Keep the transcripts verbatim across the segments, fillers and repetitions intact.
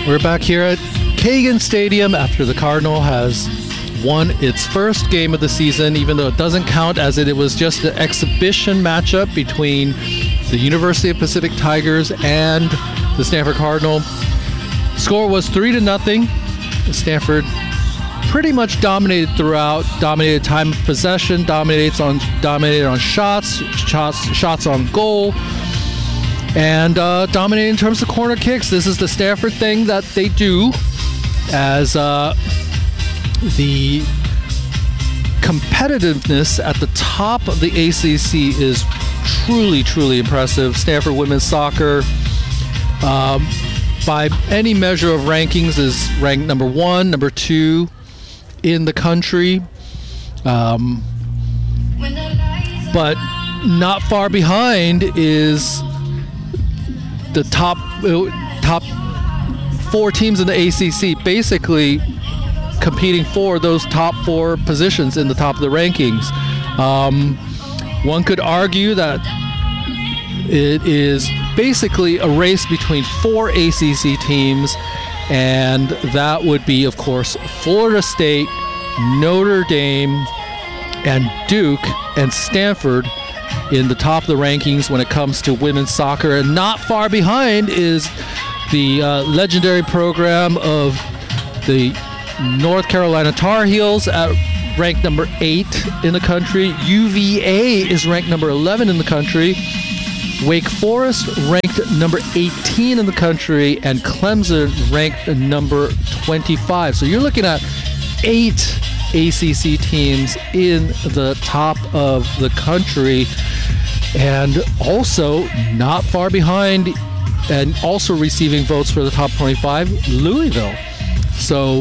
We're back here at Kagan Stadium after the Cardinal has won its first game of the season, even though it doesn't count as it, it was just an exhibition matchup between the University of Pacific Tigers and the Stanford Cardinal. Score was three to nothing. Stanford pretty much dominated throughout, dominated time of possession, dominates on dominated on shots, shots, shots on goal. And uh, dominating in terms of corner kicks. This is the Stanford thing that they do, as uh, the competitiveness at the top of the A C C is truly, truly impressive. Stanford women's soccer, um, by any measure of rankings, is ranked number one, number two in the country. Um, but not far behind is the top top four teams in the A C C, basically competing for those top four positions in the top of the rankings. Um, one could argue that it is basically a race between four A C C teams, and that would be, of course, Florida State, Notre Dame, and Duke, and Stanford in the top of the rankings when it comes to women's soccer. And not far behind is the uh, legendary program of the North Carolina Tar Heels at ranked number eight in the country. U V A is ranked number eleven in the country. Wake Forest ranked number eighteen in the country, and Clemson ranked number twenty-five. So you're looking at eight A C C teams in the top of the country, and also not far behind and also receiving votes for the top twenty-five, Louisville. So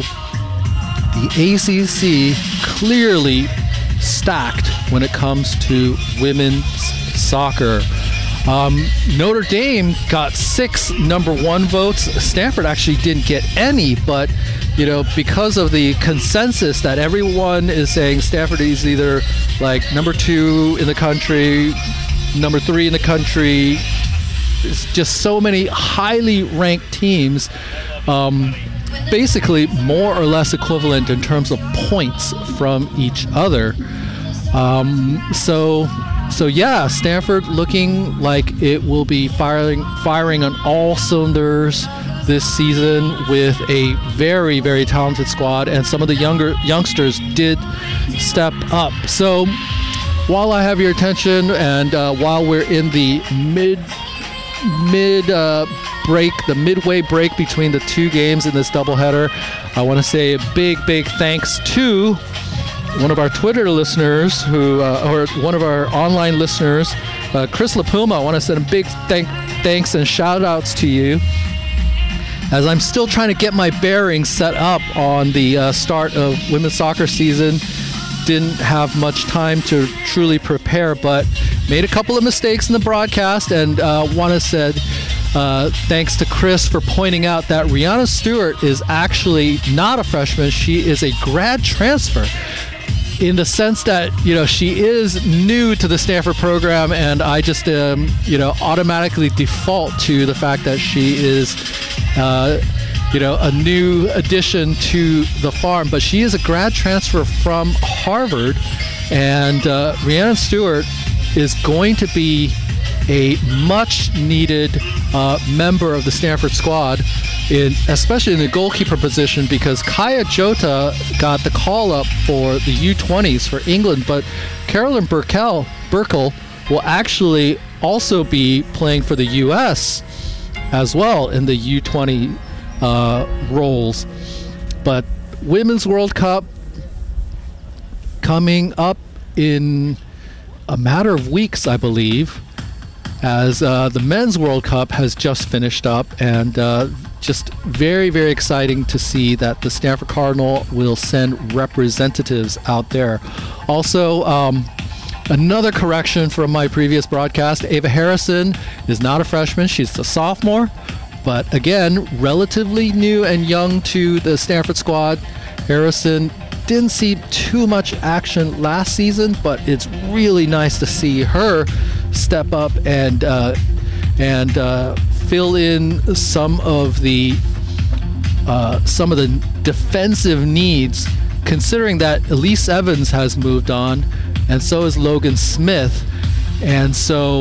the A C C clearly stacked when it comes to women's soccer. Um, Notre Dame got six number one votes. Stanford actually didn't get any, but you know, because of the consensus that everyone is saying Stanford is either like number two in the country, number three in the country. It's just so many highly ranked teams, um, basically more or less equivalent in terms of points from each other. Um, so, so yeah, Stanford looking like it will be firing, firing on all cylinders this season with a very, very talented squad, and some of the younger youngsters did step up. So, while I have your attention, and uh, while we're in the mid mid uh, break, the midway break between the two games in this doubleheader, I want to say a big, big thanks to one of our Twitter listeners, who, uh, or one of our online listeners, uh, Chris LaPuma. I want to send a big thank thanks and shout outs to you, as I'm still trying to get my bearings set up on the uh, start of women's soccer season. Didn't have much time to truly prepare, but made a couple of mistakes in the broadcast, and uh, want to say uh, thanks to Chris for pointing out that Rihanna Stewart is actually not a freshman. She is a grad transfer, in the sense that, you know, she is new to the Stanford program, and I just, um, you know, automatically default to the fact that she is uh, you know, a new addition to the farm. But she is a grad transfer from Harvard, and uh, Rihanna Stewart is going to be a much needed uh, member of the Stanford squad, in especially in the goalkeeper position, because Kaya Jota got the call up for the U twenties for England, but Carolyn Burkell, Burkle will actually also be playing for the U S as well in the U twenty uh, roles. But Women's World Cup coming up in a matter of weeks, I believe, as uh, the Men's World Cup has just finished up, and uh, just very, very exciting to see that the Stanford Cardinal will send representatives out there. Also, um, another correction from my previous broadcast, Ava Harrison is not a freshman, she's a sophomore, but again, relatively new and young to the Stanford squad. Harrison didn't see too much action last season, but it's really nice to see her step up and uh, and uh, fill in some of the uh, some of the defensive needs, considering that Elise Evans has moved on, and so is Logan Smith. And so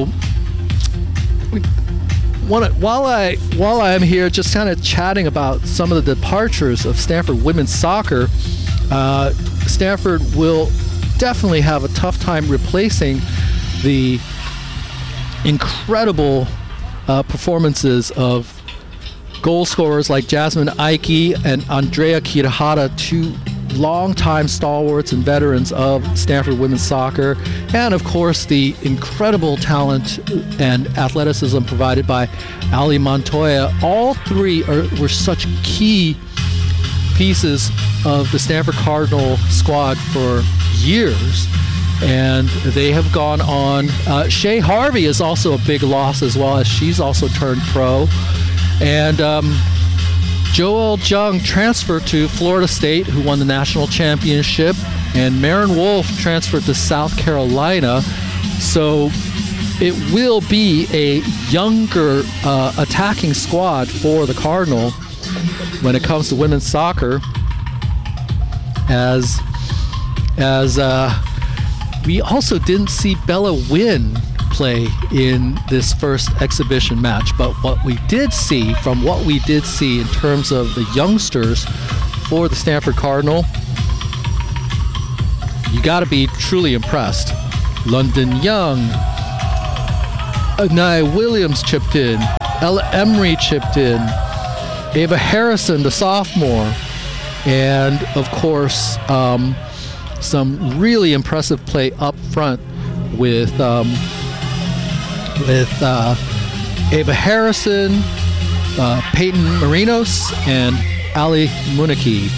while I while I'm here just kind of chatting about some of the departures of Stanford women's soccer, uh, Stanford will definitely have a tough time replacing the incredible uh, performances of goal scorers like Jasmine Ike and Andrea Kirihara, two longtime stalwarts and veterans of Stanford women's soccer, and of course the incredible talent and athleticism provided by Ali Montoya. All three are, were such key pieces of the Stanford Cardinal squad for years, and they have gone on. Uh, Shay Harvey is also a big loss as well, as she's also turned pro. And um, Joel Jung transferred to Florida State, who won the national championship, and Maren Wolf transferred to South Carolina. So it will be a younger uh, attacking squad for the Cardinal when it comes to women's soccer, as as uh, we also didn't see Bella Wynn play in this first exhibition match. But what we did see, from what we did see in terms of the youngsters for the Stanford Cardinal, you got to be truly impressed. London Young, Anaya Williams chipped in, Ella Emery chipped in, Ava Harrison, the sophomore, and of course um, some really impressive play up front with um, with uh, Ava Harrison, uh, Peyton Marinos, and Ali Muniki.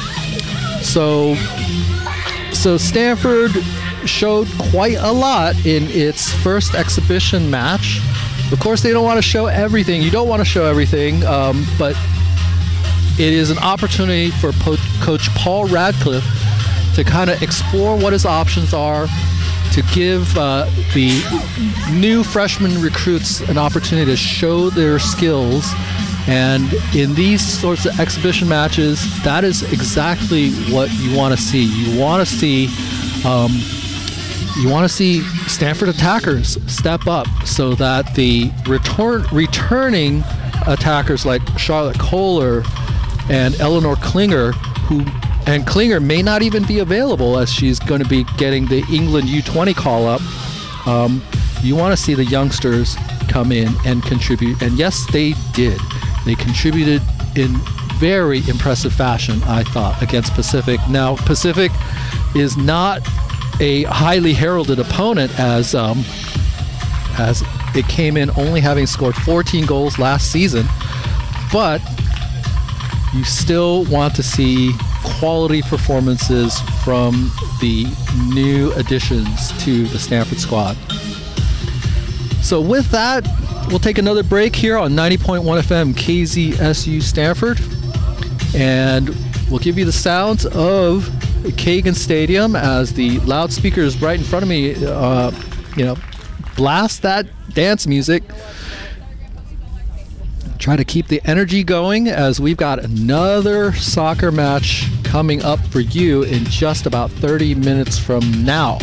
So, so Stanford showed quite a lot in its first exhibition match. Of course, they don't want to show everything. You don't want to show everything, um, but it is an opportunity for po- Coach Paul Radcliffe to kind of explore what his options are, to give uh, the new freshman recruits an opportunity to show their skills. And in these sorts of exhibition matches, that is exactly what you want to see. You want to see um, you want to see Stanford attackers step up, so that the return returning attackers like Charlotte Kohler and Eleanor Klinger, who and Klinger may not even be available, as she's going to be getting the England U twenty call-up. Um, you want to see the youngsters come in and contribute. And yes, they did. They contributed in very impressive fashion, I thought, against Pacific. Now, Pacific is not a highly heralded opponent, as um, as it came in only having scored fourteen goals last season. But you still want to see quality performances from the new additions to the Stanford squad. So with that, we'll take another break here on ninety point one F M K Z S U Stanford, and we'll give you the sounds of Kagan Stadium as the loudspeakers right in front of me, uh, you know, blast that dance music. Try to keep the energy going, as we've got another soccer match coming up for you in just about thirty minutes from now,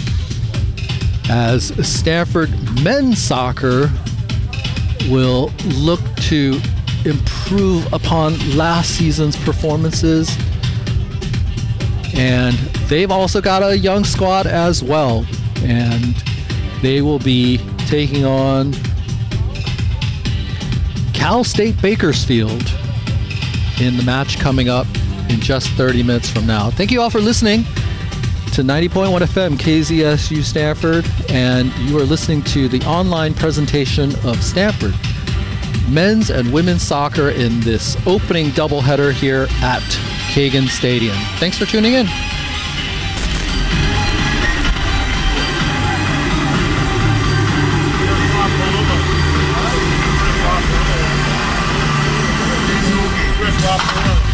as Stanford men's soccer will look to improve upon last season's performances. And they've also got a young squad as well, and they will be taking on Cal State Bakersfield in the match coming up in just thirty minutes from now. Thank you all for listening to ninety point one F M K Z S U Stanford, and you are listening to the online presentation of Stanford men's and women's soccer in this opening doubleheader here at Kagan Stadium. Thanks for tuning in. Chris Rock.